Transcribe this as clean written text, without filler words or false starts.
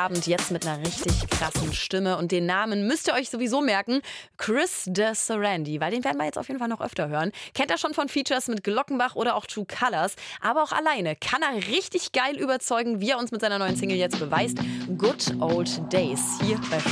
Abend jetzt mit einer richtig krassen Stimme. Und den Namen müsst ihr euch sowieso merken. Chris de Sarandi, weil den werden wir jetzt auf jeden Fall noch öfter hören. Kennt er schon von Features mit Glockenbach oder auch True Colors. Aber auch alleine kann er richtig geil überzeugen, wie er uns mit seiner neuen Single jetzt beweist. Good Old Days hier bei